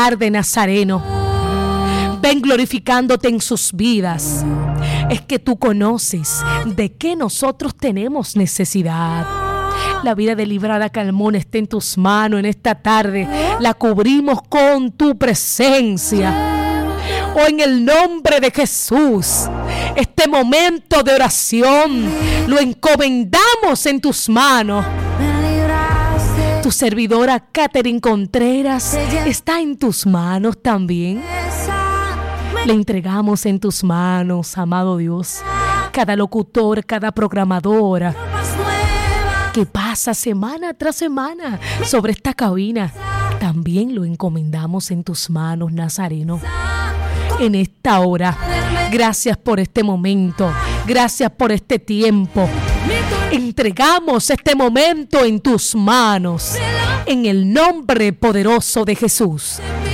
tarde, Nazareno. Ven glorificándote en sus vidas. Es que tú conoces de qué nosotros tenemos necesidad. La vida de Librada Calmón está en tus manos en esta tarde. La cubrimos con tu presencia. Oh, en el nombre de Jesús, este momento de oración lo encomendamos en tus manos. Tu servidora Catherine Contreras está en tus manos también. Le entregamos en tus manos, amado Dios, cada locutor, cada programadora que pasa semana tras semana sobre esta cabina. También lo encomendamos en tus manos, Nazareno. En esta hora, gracias por este momento, gracias por este tiempo. Entregamos este momento en tus manos, en el nombre poderoso de Jesús.